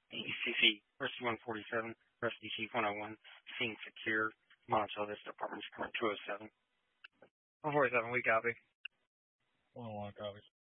ECC, Rescue 147, Rescue Chief 101, Scene Secure, Monticello Vista Apartments, Current 207. 147, we copy. 101 copies.